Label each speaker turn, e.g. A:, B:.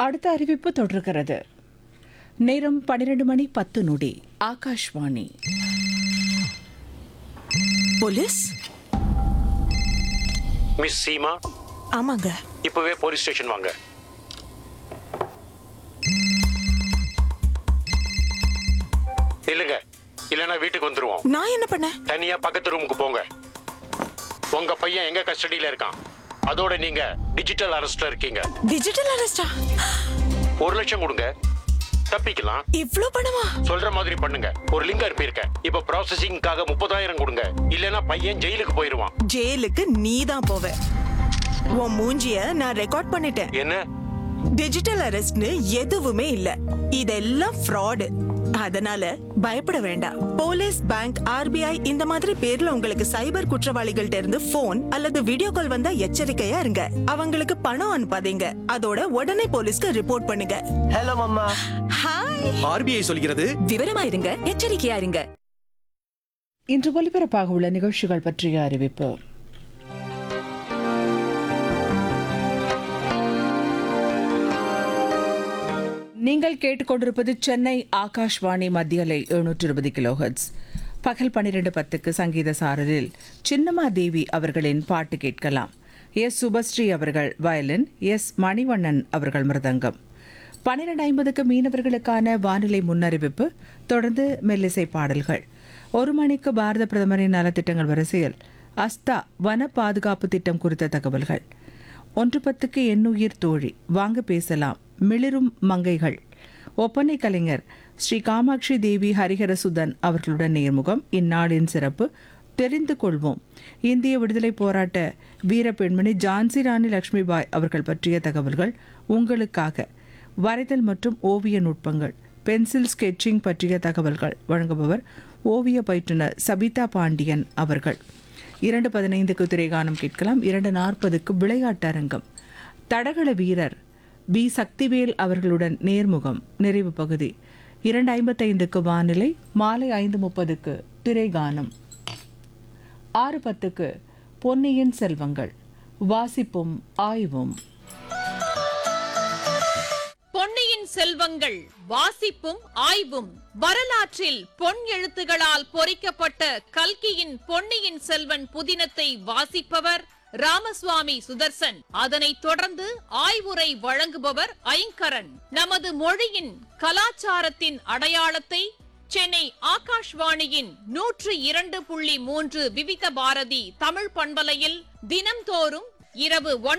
A: அடுத்த அறிவிப்பு தொடர்கிறது. நேரம் 12:10 ஆகாஷ்வாணி.
B: போலீஸ்?
C: மிஸ் சீமா?
B: ஆமாங்க.
C: இப்பவே போலீஸ் ஸ்டேஷன் வாங்க. இல்லங்க, இல்லனா வீட்டுக்கு வந்துருவோம்.
B: நான் என்ன பண்ண?
C: தனியா பக்கத்து ரூமுக்கு போங்க. உங்க பையன் எங்க கஸ்டடியில இருக்கான். அதோட நீங்க டிஜிட்டல் அரெஸ்ட்ல இருக்கீங்க.
B: டிஜிட்டல் அரெஸ்டா?
C: 1 லட்சம் கொடுங்க, தப்பிக்கலாம்.
B: இவ்ளோ பணமா?
C: சொல்ற மாதிரி பண்ணுங்க. ஒரு லிங்க் அனுப்பியிருக்கேன். இப்ப ப்ராசஸிங்காக 30,000 கொடுங்க. இல்லனா பையன் ஜெயிலுக்கு போயிருவான்.
B: ஜெயிலுக்கு நீ தான் போவ. உன் மூஞ்சிய நான் ரெக்கார்ட் பண்ணிட்டேன்.
C: என்ன?
B: டிஜிட்டல் அரெஸ்ட்னு எதுவுமே இல்ல. இதெல்லாம் ஃப்ராடு. அதனால பயப்பட வேண்டாம். போலீஸ், பேங்க், ஆர்பிஐ இந்த மாதிரி பேர்ல உங்களுக்கு சைபர் குற்றவாளிகள்ட்ட இருந்து போன் அல்லது வீடியோ கால் வந்தா எச்சரிக்கையா இருங்க. அவங்களுக்கு பணம் அனுப்பாதீங்க. அதோட உடனே போலீஸ்க்கு ரிப்போர்ட் பண்ணுங்க.
D: Hello mamma.
B: ஹாய்.
D: ஆர்பிஐ சொல்கிறது
B: விவரமா இருங்க, எச்சரிக்கையா இருங்க.
A: இன்று ஒலிபரப்பாக உள்ள நிகழ்ச்சிகள் பற்றிய அறிவிப்பு. நீங்கள் கேட்டுக்கொண்டிருப்பது சென்னை ஆகாஷ்வாணி மத்தியலை 720 கிலோஹெர்ட்ஸ். பகல் 12:10 சங்கீத சாரலில் சின்னம்மா தேவி அவர்களின் பாட்டு கேட்கலாம். எஸ் சுபஸ்ரீ அவர்கள் வயலின், எஸ் மணிவண்ணன் அவர்கள் மிருதங்கம். 12:50 மீனவர்களுக்கான வானிலை முன்னறிவிப்பு. தொடர்ந்து மெல்லிசை பாடல்கள். 1 மணிக்கு பாரத பிரதமரின் நலத்திட்டங்கள் வரிசையில் அஸ்தா வன பாதுகாப்பு திட்டம் குறித்த தகவல்கள். 1:10 எண்ணுயிர் தோழி, வாங்க பேசலாம், மிளிரும் மங்கைகள். ஒப்பனை கலைஞர் ஸ்ரீ காமாட்சி தேவி ஹரிஹரசுதன் அவர்களுடன் நேர்முகம். இந்நாளின் சிறப்பு தெரிந்து கொள்வோம். இந்திய விடுதலை போராட்ட வீர பெண்மணி ஜான்சி ராணி லட்சுமிபாய் அவர்கள் பற்றிய தகவல்கள் உங்களுக்காக. வரைதல் மற்றும் ஓவிய நுட்பங்கள், பென்சில் ஸ்கெட்சிங் பற்றிய தகவல்கள் வழங்குபவர் ஓவிய பயிற்றுனர் சபிதா பாண்டியன் அவர்கள். 2:15 திரைகானம் கேட்கலாம். 2:40 விளையாட்டரங்கம். தடகள வீரர் பி சக்திவேல் அவர்களுடன் நேர்முகம் நிறைவு பகுதி. 2:55 வானிலை. மாலை 5:30 திரைகானம். 6:10 பொன்னியின் செல்வங்கள், வாசிப்பும் ஆய்வும்.
E: பொன்னியின் செல்வங்கள் வாசிப்பும் ஆய்வும். வரலாற்றில் பொன் எழுத்துகளால் பொறிக்கப்பட்ட கல்கியின் பொன்னியின் செல்வன் புதினத்தை வாசிப்பவர் ராமசுவாமி சுதர்சன். அதனைத் தொடர்ந்து ஆய்வுரை வழங்குபவர் ஐங்கரன். நமது மொழியின் கலாச்சாரத்தின் அடையாளத்தை சென்னை ஆகாஷ்வாணியின் 102.3 விவித பாரதி தமிழ் பண்பலையில் தினம்தோறும் இரவு